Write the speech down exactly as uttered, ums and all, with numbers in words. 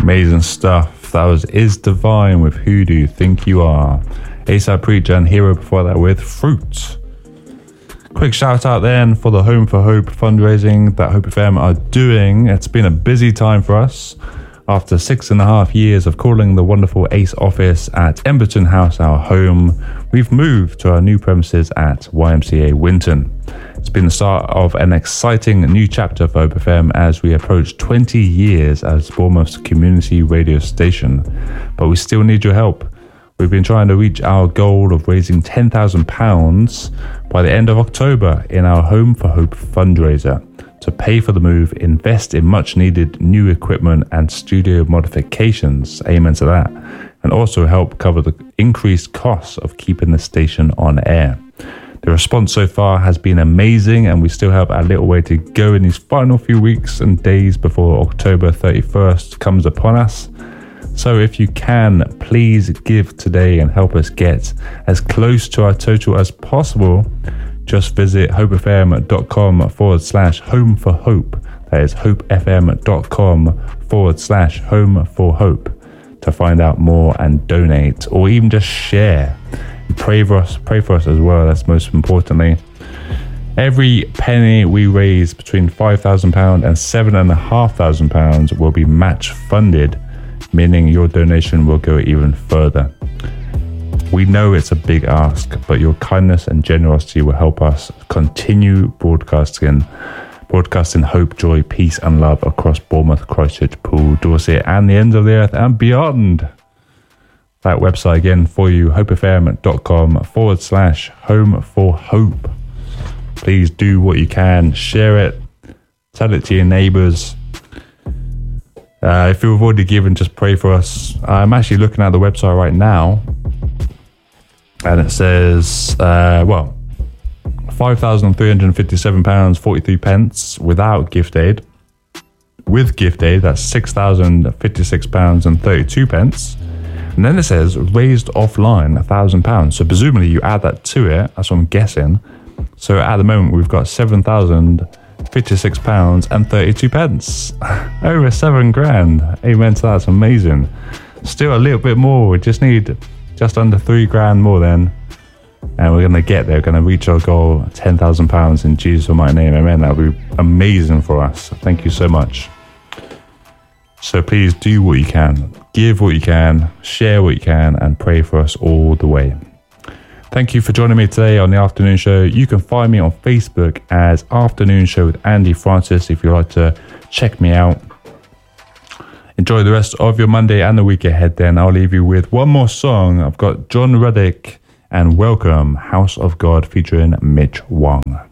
Amazing stuff. That was Is Divine with Who Do You Think You Are? A$AP Preacher and Hero before that with Fruit. Quick shout out then for the Home for Hope fundraising that Hope F M are doing. It's been a busy time for us. After six and a half years of calling the wonderful Ace office at Emberton House our home, we've moved to our new premises at Y M C A Winton. It's been the start of an exciting new chapter for Hope F M as we approach twenty years as Bournemouth's community radio station. But we still need your help. We've been trying to reach our goal of raising ten thousand pounds by the end of October in our Home for Hope fundraiser to pay for the move, invest in much needed new equipment and studio modifications, amen to that, and also help cover the increased costs of keeping the station on air. The response so far has been amazing and we still have a little way to go in these final few weeks and days before October thirty-first comes upon us. So if you can, please give today and help us get as close to our total as possible. Just visit hopefm.com forward slash home for hope. That is hopefm.com forward slash home for hope to find out more and donate, or even just share. Pray for us, pray for us as well. That's most importantly. Every penny we raise between five thousand pounds and seven thousand five hundred pounds will be match funded, meaning your donation will go even further. We know it's a big ask, but your kindness and generosity will help us continue broadcasting broadcasting hope, joy, peace and love across Bournemouth, Christchurch, Poole, Dorset and the ends of the earth and beyond. That website again for you, hopefm.com forward slash home for hope. Please do what you can, share it, tell it to your neighbours. Uh, if you've already given, just pray for us. I'm actually looking at the website right now, and it says, uh, well, five thousand three hundred fifty-seven pounds forty-three pence without gift aid. With gift aid, that's six thousand fifty-six pounds and thirty-two pence. And then it says raised offline one thousand pounds. So presumably you add that to it, that's what I'm guessing. So at the moment we've got seven thousand fifty-six pounds and thirty-two pence. Over seven grand. Amen to that. That's amazing. Still a little bit more. We just need just under three grand more then. And we're going to get there. We're going to reach our goal, ten thousand pounds in Jesus' mighty name. Amen. That would be amazing for us. Thank you so much. So please do what you can. Give what you can. Share what you can. And pray for us all the way. Thank you for joining me today on the Afternoon Show. You can find me on Facebook as Afternoon Show with Andy Francis if you'd like to check me out. Enjoy the rest of your Monday and the week ahead then. I'll leave you with one more song. I've got John Ruddick and Welcome, House of God featuring Mitch Wong.